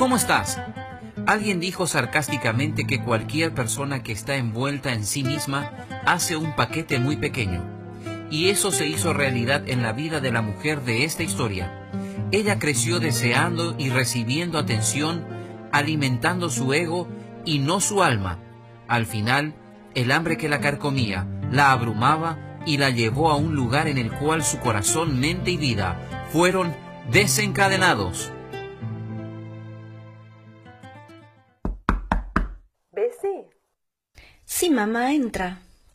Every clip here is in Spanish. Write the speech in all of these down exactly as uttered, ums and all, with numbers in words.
¿Cómo estás? Alguien dijo sarcásticamente que cualquier persona que está envuelta en sí misma hace un paquete muy pequeño. Y eso se hizo realidad en la vida de la mujer de esta historia. Ella creció deseando y recibiendo atención, alimentando su ego y no su alma. Al final, el hambre que la carcomía la abrumaba y la llevó a un lugar en el cual su corazón, mente y vida fueron desencadenados. ¿Bessie? Sí, mamá, entra.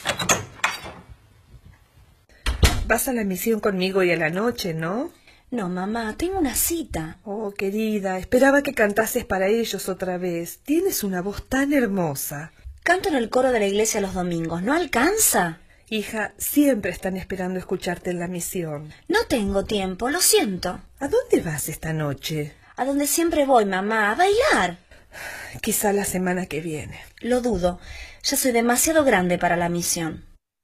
Vas a la misión conmigo hoy a la noche, ¿no? No, mamá, tengo una cita. Oh, querida, esperaba que cantases para ellos otra vez. Tienes una voz tan hermosa. Canto en el coro de la iglesia los domingos. ¿No alcanza? Hija, siempre están esperando escucharte en la misión. No tengo tiempo, lo siento. ¿A dónde vas esta noche? A donde siempre voy, mamá, a bailar. Quizá la semana que viene. Lo dudo. Ya soy demasiado grande para la misión.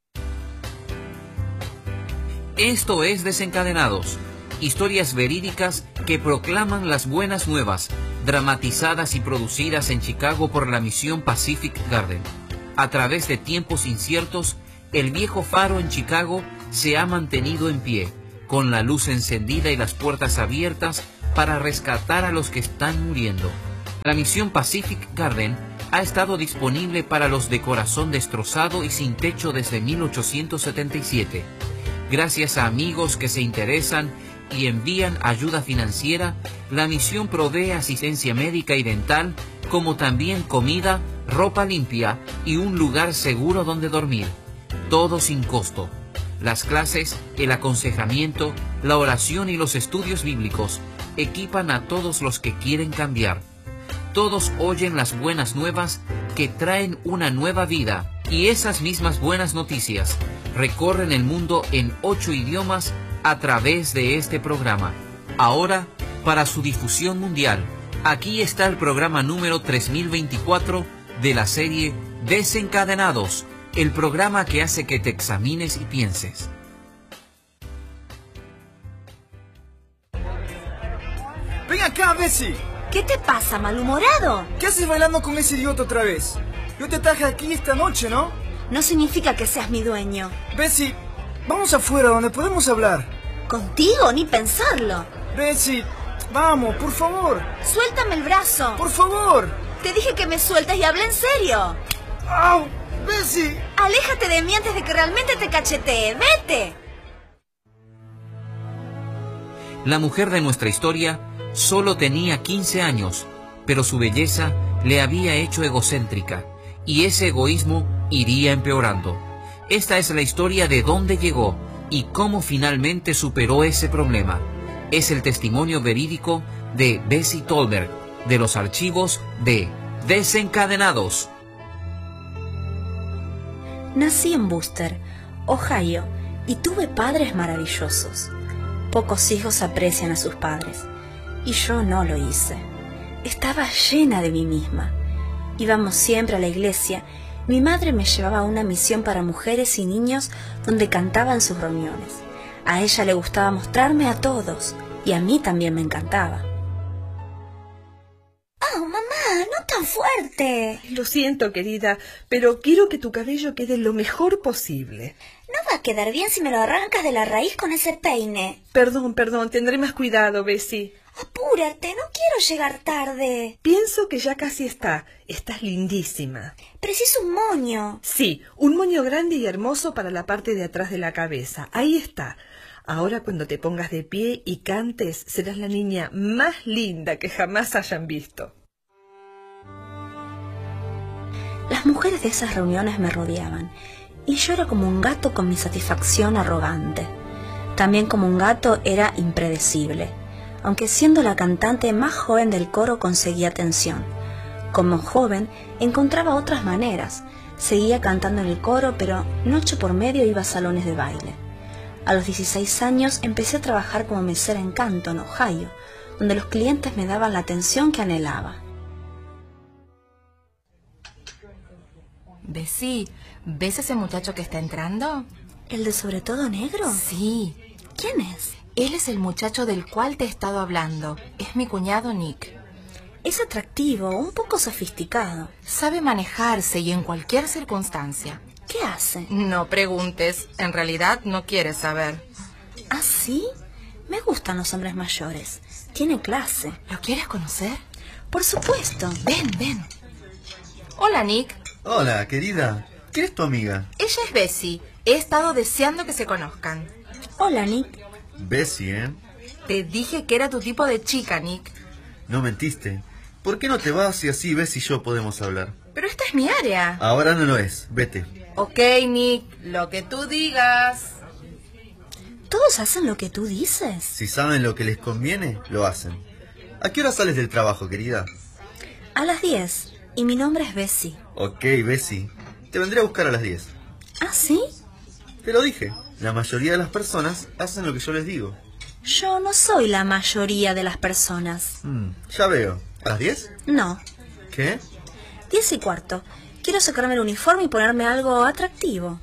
Esto es Desencadenados. Historias verídicas que proclaman las buenas nuevas, dramatizadas y producidas en Chicago por la misión Pacific Garden. A través de tiempos inciertos, el viejo faro en Chicago se ha mantenido en pie, con la luz encendida y las puertas abiertas para rescatar a los que están muriendo. La misión Pacific Garden ha estado disponible para los de corazón destrozado y sin techo desde mil ochocientos setenta y siete. Gracias a amigos que se interesan y envían ayuda financiera, la misión provee asistencia médica y dental, como también comida, ropa limpia y un lugar seguro donde dormir. Todo sin costo. Las clases, el aconsejamiento, la oración y los estudios bíblicos equipan a todos los que quieren cambiar. Todos oyen las buenas nuevas que traen una nueva vida, y esas mismas buenas noticias recorren el mundo en ocho idiomas a través de este programa. Ahora, para su difusión mundial, aquí está el programa número tres mil veinticuatro de la serie Desencadenados, el programa que hace que te examines y pienses. ¡Ven acá, Bessie! ¿Qué te pasa, malhumorado? ¿Qué haces bailando con ese idiota otra vez? Yo te traje aquí esta noche, ¿no? No significa que seas mi dueño. Bessie, vamos afuera donde podemos hablar. ¿Contigo? Ni pensarlo. Bessie, vamos, por favor. Suéltame el brazo. Por favor. Te dije que me sueltes y hablé en serio. ¡Au! ¡Bessie! Aléjate de mí antes de que realmente te cachetee. ¡Vete! La mujer de nuestra historia solo tenía quince años, pero su belleza le había hecho egocéntrica, y ese egoísmo iría empeorando. Esta es la historia de dónde llegó y cómo finalmente superó ese problema. Es el testimonio verídico de Bessie Tolberg, de los archivos de Desencadenados. Nací en Wooster, Ohio, y tuve padres maravillosos. Pocos hijos aprecian a sus padres, y yo no lo hice. Estaba llena de mí misma. Íbamos siempre a la iglesia. Mi madre me llevaba a una misión para mujeres y niños donde cantaba en sus reuniones. A ella le gustaba mostrarme a todos, y a mí también me encantaba. ¡Oh, mamá! ¡No tan fuerte! Lo siento, querida, pero quiero que tu cabello quede lo mejor posible. No va a quedar bien si me lo arrancas de la raíz con ese peine. Perdón, perdón, tendré más cuidado, Bessie. Apúrate, no quiero llegar tarde. Pienso que ya casi está. Estás lindísima. Preciso un moño. Sí, un moño grande y hermoso para la parte de atrás de la cabeza. Ahí está. Ahora cuando te pongas de pie y cantes, serás la niña más linda que jamás hayan visto. Las mujeres de esas reuniones me rodeaban, y yo era como un gato con mi satisfacción arrogante. También como un gato era impredecible, aunque siendo la cantante más joven del coro conseguía atención. Como joven encontraba otras maneras, seguía cantando en el coro, pero noche por medio iba a salones de baile. A los dieciséis años empecé a trabajar como mesera en Canton, Ohio, donde los clientes me daban la atención que anhelaba. Bessie, ¿ves ese muchacho que está entrando? ¿El de sobre todo negro? Sí. ¿Quién es? Él es el muchacho del cual te he estado hablando. Es mi cuñado Nick. Es atractivo, un poco sofisticado. Sabe manejarse y en cualquier circunstancia. ¿Qué hace? No preguntes, en realidad no quieres saber. ¿Ah, sí? Me gustan los hombres mayores. Tiene clase. ¿Lo quieres conocer? Por supuesto. Ven, ven. Hola, Nick. Hola, querida. ¿Quién es tu amiga? Ella es Bessie. He estado deseando que se conozcan. Hola, Nick. Bessie, ¿eh? Te dije que era tu tipo de chica, Nick. No mentiste. ¿Por qué no te vas y así Bessie y yo podemos hablar? Pero esta es mi área. Ahora no lo es. Vete. Ok, Nick, lo que tú digas. ¿Todos hacen lo que tú dices? Si saben lo que les conviene, lo hacen. ¿A qué hora sales del trabajo, querida? A las diez. Y mi nombre es Bessie. Ok, Bessie. Te vendré a buscar a las diez. ¿Ah, sí? Te lo dije. La mayoría de las personas hacen lo que yo les digo. Yo no soy la mayoría de las personas. Mm, ya veo. ¿A las diez? No. ¿Qué? Diez y cuarto. Quiero sacarme el uniforme y ponerme algo atractivo.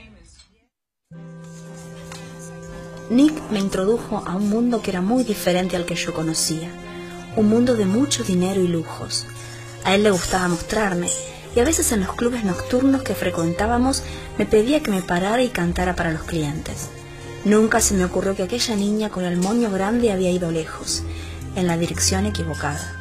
Nick me introdujo a un mundo que era muy diferente al que yo conocía. Un mundo de mucho dinero y lujos. A él le gustaba mostrarme, y a veces en los clubes nocturnos que frecuentábamos me pedía que me parara y cantara para los clientes. Nunca se me ocurrió que aquella niña con el moño grande había ido lejos, en la dirección equivocada.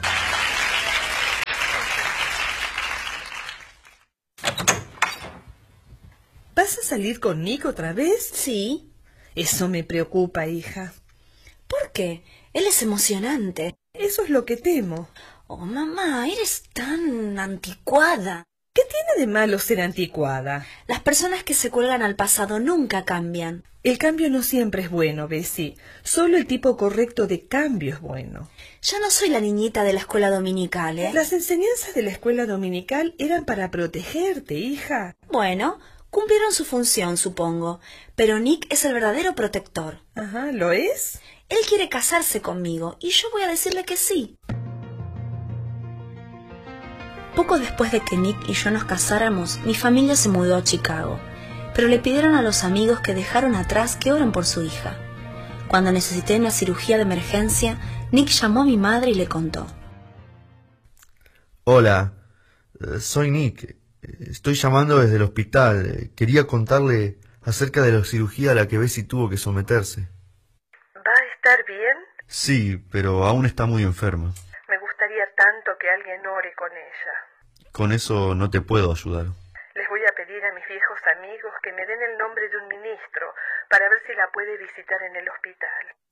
¿Vas a salir con Nick otra vez? Sí. Eso me preocupa, hija. ¿Por qué? Él es emocionante. Eso es lo que temo. Oh, mamá, eres tan anticuada. ¿Qué tiene de malo ser anticuada? Las personas que se cuelgan al pasado nunca cambian. El cambio no siempre es bueno, Bessie. Solo el tipo correcto de cambio es bueno. Yo no soy la niñita de la escuela dominical, ¿eh? Las enseñanzas de la escuela dominical eran para protegerte, hija. Bueno, cumplieron su función, supongo. Pero Nick es el verdadero protector. Ajá, ¿lo es? Él quiere casarse conmigo y yo voy a decirle que sí. Poco después de que Nick y yo nos casáramos, mi familia se mudó a Chicago, pero le pidieron a los amigos que dejaron atrás que oren por su hija. Cuando necesité una cirugía de emergencia, Nick llamó a mi madre y le contó. Hola, eh, soy Nick. Estoy llamando desde el hospital. Quería contarle acerca de la cirugía a la que Bessie tuvo que someterse. ¿Va a estar bien? Sí, pero aún está muy enferma. Me gustaría tanto que alguien ore con ella. Con eso no te puedo ayudar. Les voy a pedir a mis viejos amigos que me den el nombre de un ministro para ver si la puede visitar en el hospital.